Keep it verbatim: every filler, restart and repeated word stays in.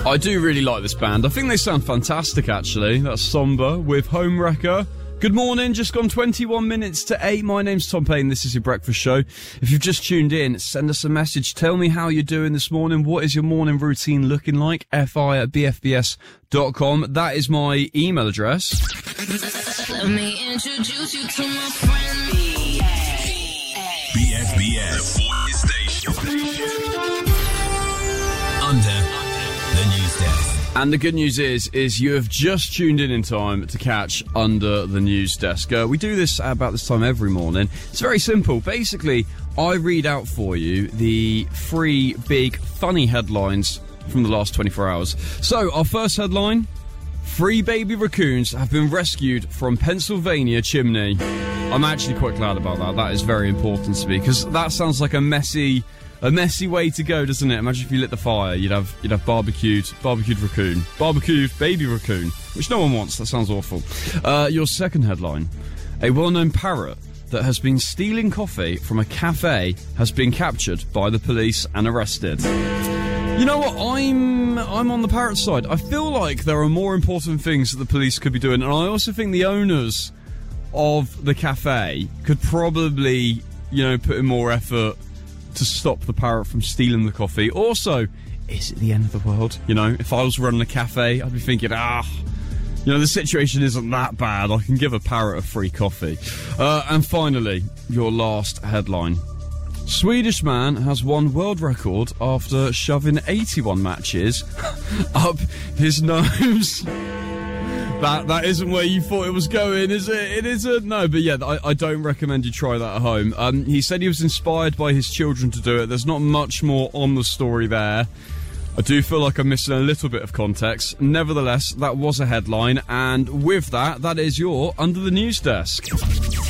I do really like this band. I think they sound fantastic, actually. That's Somber with Homewrecker. Good morning, just gone twenty-one minutes to eight. My name's Tom Payne, this is your breakfast show. If you've just tuned in, send us a message. Tell me how you're doing this morning. What is your morning routine looking like? Fi at b f b s dot com. That is my email address. Let me introduce you to my friend. B F B S, the voice station. Under the news desk. And the good news is, is you have just tuned in in time to catch Under the News Desk. Uh, we do this at about this time every morning. It's very simple. Basically, I read out for you the three big funny headlines from the last twenty-four hours. So, our first headline: three baby raccoons have been rescued from Pennsylvania chimney. I'm actually quite glad about that. That is very important to me, because that sounds like a messy... A messy way to go, doesn't it? Imagine if you lit the fire, you'd have you'd have barbecued, barbecued raccoon, barbecued baby raccoon, which no one wants. That sounds awful. Uh, your second headline: a well-known parrot that has been stealing coffee from a cafe has been captured by the police and arrested. You know what? I'm I'm on the parrot side. I feel like there are more important things that the police could be doing, and I also think the owners of the cafe could probably, you know, put in more effort to stop the parrot from stealing the coffee. Also, is it the end of the world? You know, if I was running a cafe, I'd be thinking, ah, you know, the situation isn't that bad. I can give a parrot a free coffee. Uh, and finally, your last headline: Swedish man has won world record after shoving eighty-one matches up his nose. That that isn't where you thought it was going, is it? It isn't. No, but yeah, I, I don't recommend you try that at home. Um, he said he was inspired by his children to do it. There's not much more on the story there. I do feel like I'm missing a little bit of context. Nevertheless, that was a headline, and with that, that is your Under the News Desk.